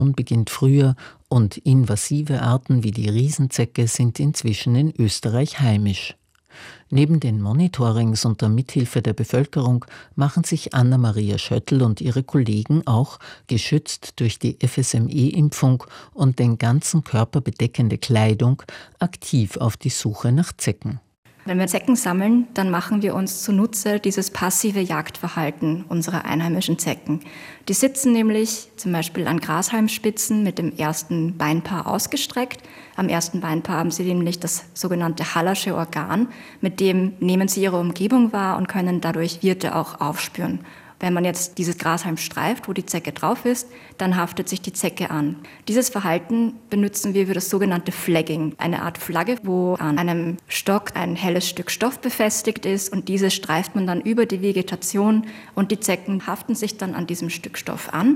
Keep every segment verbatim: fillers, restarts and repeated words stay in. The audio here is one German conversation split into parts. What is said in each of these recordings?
beginnt früher und invasive Arten wie die Riesenzecke sind inzwischen in Österreich heimisch. Neben den Monitorings unter Mithilfe der Bevölkerung machen sich Anna-Maria Schöttl und ihre Kollegen auch, geschützt durch die F S M E-Impfung und den ganzen Körper bedeckende Kleidung, aktiv auf die Suche nach Zecken. Wenn wir Zecken sammeln, dann machen wir uns zunutze dieses passive Jagdverhalten unserer einheimischen Zecken. Die sitzen nämlich zum Beispiel an Grashalmspitzen mit dem ersten Beinpaar ausgestreckt. Am ersten Beinpaar haben sie nämlich das sogenannte Hallersche Organ, mit dem nehmen sie ihre Umgebung wahr und können dadurch Wirte auch aufspüren. Wenn man jetzt dieses Grashalm streift, wo die Zecke drauf ist, dann haftet sich die Zecke an. Dieses Verhalten benutzen wir für das sogenannte Flagging, eine Art Flagge, wo an einem Stock ein helles Stück Stoff befestigt ist und dieses streift man dann über die Vegetation und die Zecken haften sich dann an diesem Stück Stoff an.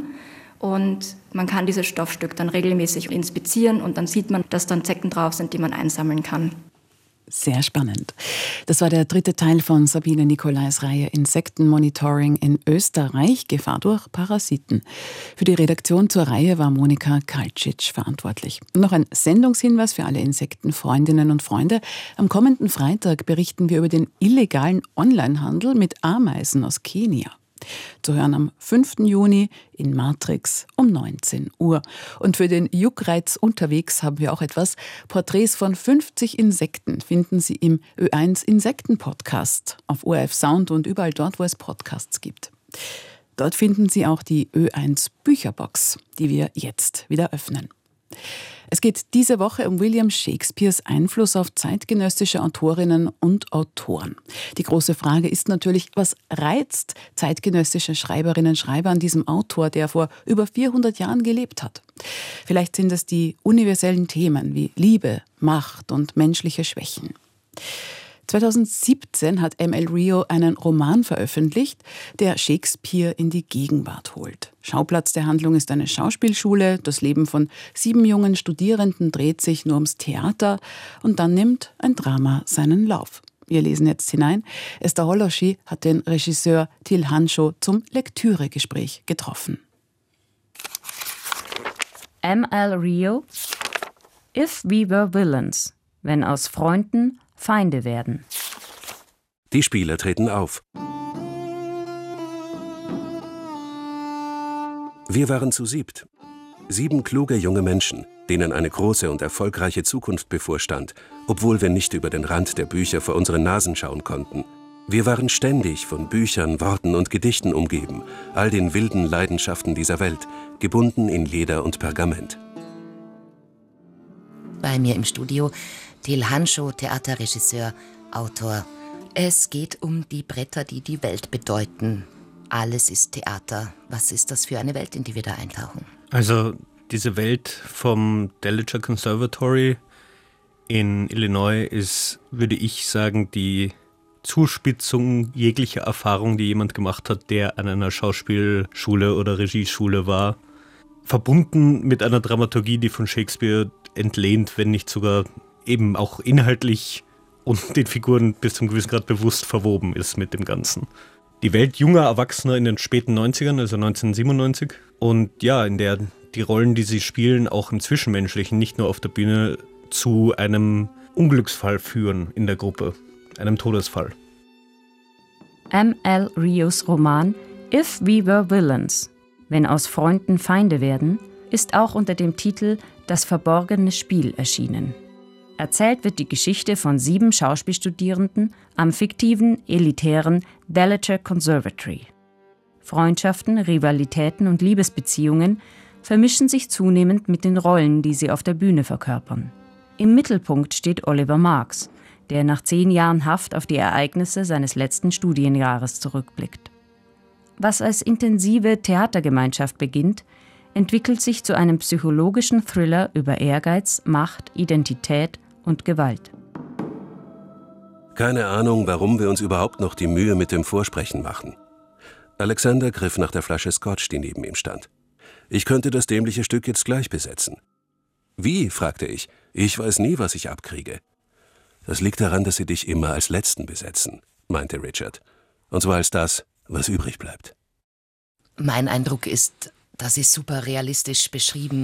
Und man kann dieses Stoffstück dann regelmäßig inspizieren und dann sieht man, dass dann Zecken drauf sind, die man einsammeln kann. Sehr spannend. Das war der dritte Teil von Sabine Nicolais Reihe Insektenmonitoring in Österreich, Gefahr durch Parasiten. Für die Redaktion zur Reihe war Monika Kalcic verantwortlich. Und noch ein Sendungshinweis für alle Insektenfreundinnen und Freunde. Am kommenden Freitag berichten wir über den illegalen Onlinehandel mit Ameisen aus Kenia. Zu hören am fünften Juni in Matrix um neunzehn Uhr. Und für den Juckreiz unterwegs haben wir auch etwas. Porträts von fünfzig Insekten finden Sie im Ö eins Insekten-Podcast auf O R F Sound und überall dort, wo es Podcasts gibt. Dort finden Sie auch die Ö eins Bücherbox, die wir jetzt wieder öffnen. Es geht diese Woche um William Shakespeares Einfluss auf zeitgenössische Autorinnen und Autoren. Die große Frage ist natürlich, was reizt zeitgenössische Schreiberinnen und Schreiber an diesem Autor, der vor über vierhundert Jahren gelebt hat? Vielleicht sind es die universellen Themen wie Liebe, Macht und menschliche Schwächen. zweitausendsiebzehn hat M L Rio einen Roman veröffentlicht, der Shakespeare in die Gegenwart holt. Schauplatz der Handlung ist eine Schauspielschule. Das Leben von sieben jungen Studierenden dreht sich nur ums Theater und dann nimmt ein Drama seinen Lauf. Wir lesen jetzt hinein. Esther Holoschi hat den Regisseur Till Hanschow zum Lektüregespräch getroffen. M L Rio, If We Were Villains, wenn aus Freunden Feinde werden. Die Spieler treten auf. Wir waren zu siebt. Sieben kluge junge Menschen, denen eine große und erfolgreiche Zukunft bevorstand, obwohl wir nicht über den Rand der Bücher vor unseren Nasen schauen konnten. Wir waren ständig von Büchern, Worten und Gedichten umgeben, all den wilden Leidenschaften dieser Welt, gebunden in Leder und Pergament. Bei mir im Studio Till Hanschow, Theaterregisseur, Autor. Es geht um die Bretter, die die Welt bedeuten. Alles ist Theater. Was ist das für eine Welt, in die wir da eintauchen? Also diese Welt vom Dallicher Conservatory in Illinois ist, würde ich sagen, die Zuspitzung jeglicher Erfahrung, die jemand gemacht hat, der an einer Schauspielschule oder Regieschule war. Verbunden mit einer Dramaturgie, die von Shakespeare entlehnt, wenn nicht sogar eben auch inhaltlich und den Figuren bis zum gewissen Grad bewusst verwoben ist mit dem Ganzen. Die Welt junger Erwachsener in den späten neunzigern, also neunzehnhundertsiebenundneunzig. Und ja, in der die Rollen, die sie spielen, auch im Zwischenmenschlichen, nicht nur auf der Bühne, zu einem Unglücksfall führen in der Gruppe, einem Todesfall. M L Rios Roman If We Were Villains, wenn aus Freunden Feinde werden, ist auch unter dem Titel Das verborgene Spiel erschienen. Erzählt wird die Geschichte von sieben Schauspielstudierenden am fiktiven, elitären Dallicher Conservatory. Freundschaften, Rivalitäten und Liebesbeziehungen vermischen sich zunehmend mit den Rollen, die sie auf der Bühne verkörpern. Im Mittelpunkt steht Oliver Marks, der nach zehn Jahren Haft auf die Ereignisse seines letzten Studienjahres zurückblickt. Was als intensive Theatergemeinschaft beginnt, entwickelt sich zu einem psychologischen Thriller über Ehrgeiz, Macht, Identität und Gewalt. Keine Ahnung, warum wir uns überhaupt noch die Mühe mit dem Vorsprechen machen. Alexander griff nach der Flasche Scotch, die neben ihm stand. Ich könnte das dämliche Stück jetzt gleich besetzen. Wie? Fragte ich. Ich weiß nie, was ich abkriege. Das liegt daran, dass sie dich immer als Letzten besetzen, meinte Richard. Und zwar als das, was übrig bleibt. Mein Eindruck ist, Das ist super realistisch beschrieben.